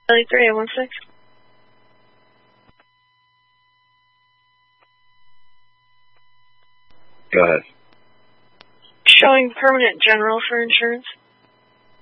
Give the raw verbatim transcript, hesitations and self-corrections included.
Charlie three eight one six. Go ahead. Showing permanent general for insurance.